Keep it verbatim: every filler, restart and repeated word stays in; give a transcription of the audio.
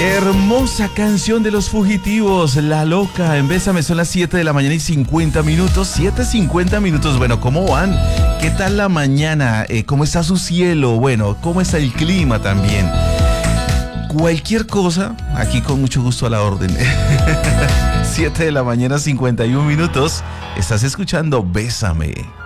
Hermosa canción de Los Fugitivos, La Loca. En Bésame son las siete de la mañana y cincuenta minutos. siete cincuenta minutos. Bueno, ¿cómo van? ¿Qué tal la mañana? Eh, ¿Cómo está su cielo? Bueno, ¿cómo está el clima también? Cualquier cosa, aquí con mucho gusto a la orden. siete de la mañana, cincuenta y un minutos. Estás escuchando Bésame.